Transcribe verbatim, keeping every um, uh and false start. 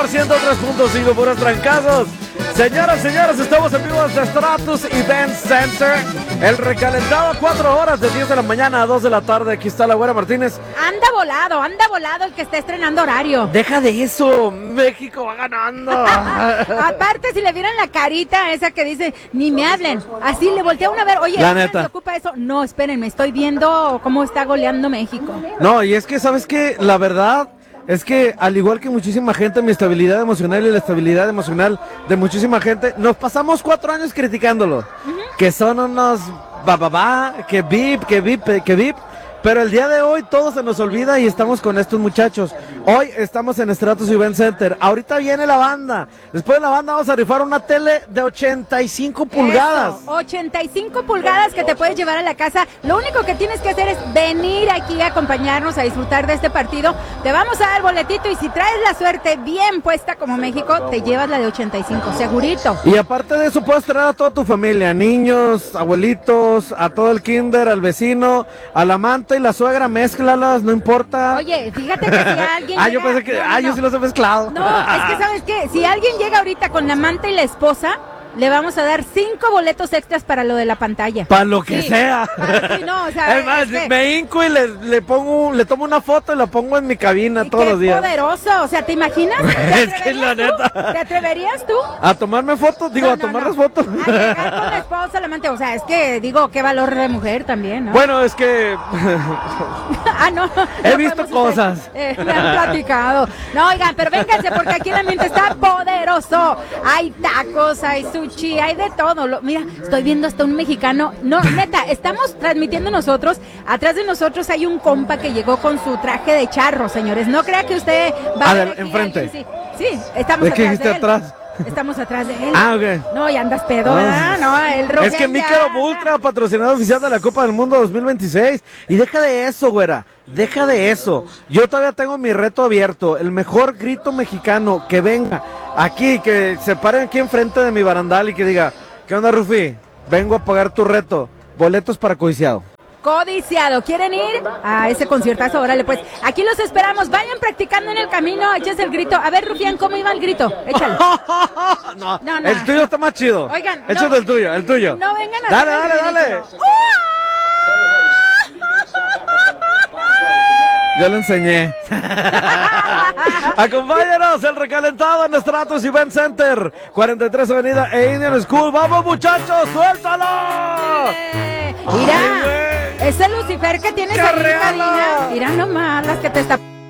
ciento tres punto cinco, puros trancazos. Señoras, señores, estamos en vivo desde Stratus Event Center. El recalentado, cuatro horas de diez de la mañana a dos de la tarde. Aquí está la Güera Martínez. Anda volado, anda volado el que está estrenando horario. Deja de eso, México va ganando. Aparte, si le vieran la carita esa que dice, ni me hablen. Así le voltea uno a ver, oye, la neta. ¿se ocupa eso? No, espérenme, estoy viendo cómo está goleando México. No, y es que, ¿sabes qué? La verdad es que, al igual que muchísima gente, mi estabilidad emocional y la estabilidad emocional de muchísima gente, nos pasamos cuatro años criticándolo. Uh-huh. Que son unos bababá, que vip, que vip, que vip. Pero el día de hoy todo se nos olvida y estamos con estos muchachos. Hoy estamos en Stratus Event Center. Ahorita viene la banda. Después de la banda vamos a rifar una tele de ochenta y cinco pulgadas. Eso, ochenta y cinco pulgadas que te puedes llevar a la casa. Lo único que tienes que hacer es venir aquí a acompañarnos a disfrutar de este partido. Te vamos a dar boletito y si traes la suerte bien puesta como México, te llevas la de ochenta y cinco, segurito. Y aparte de eso puedes traer a toda tu familia, niños, abuelitos, a todo el kinder, al vecino, al amante y la suegra, mézclalas, no importa. Oye, fíjate que si alguien Ah, llega... yo pensé que, no, no, ah, yo no. sí los he mezclado. No, es que ¿sabes qué? Si alguien llega ahorita con la amante y la esposa, le vamos a dar cinco boletos extras para lo de la pantalla. Para lo que sí, sea. Para, sí, no, o sea, es más, es que, me hinco y le, le pongo, le tomo una foto y la pongo en mi cabina todos los días. ¡Qué poderoso! O sea, ¿te imaginas? ¿Te es que la neta. ¿Te atreverías tú? ¿A tomarme fotos? Digo, no, a no, tomar no. las fotos. A llegar con la esposa, la amante. O sea, es que, digo, qué valor de mujer también, ¿no? Bueno, es que... ah, no. He no visto cosas. Eh, me han platicado. No, oigan, pero vénganse porque aquí el ambiente está poderoso. Hay tacos, hay sushi, hay de todo. Lo, mira, estoy viendo hasta un mexicano. No, neta, estamos transmitiendo nosotros. Atrás de nosotros hay un compa que llegó con su traje de charro, señores. No crea que usted va a a ver, enfrente. Sí, sí, estamos ¿De qué atrás dijiste de él. atrás? Estamos atrás de él. Ah, ok. No, y andas pedo, ¿verdad? No, el rojo. Es que Michelob Ultra, patrocinador oficial de la Copa del Mundo dos mil veintiséis. Y deja de eso, güera. Deja de eso. Yo todavía tengo mi reto abierto. El mejor grito mexicano que venga aquí, que se pare aquí enfrente de mi barandal y que diga, ¿qué onda, Rufi? Vengo a pagar tu reto. Boletos para Codiciado. Codiciado, ¿quieren ir a ese conciertazo? Órale, pues, aquí los esperamos, vayan practicando en el camino, eches el grito. A ver, Rufián, ¿cómo iba el grito? Échale. no, no, no, el tuyo está más chido. Oigan, échate no, el tuyo, el tuyo. No vengan a Dale, dale, dale. Yo le enseñé. Acompáñanos, el recalentado en Stratus Event Center, cuarenta y tres Avenida e Indian School. ¡Vamos, muchachos! ¡Suéltalo! Mira, ese Lucifer que tienes ahí en cabina. Mira nomás las que te está...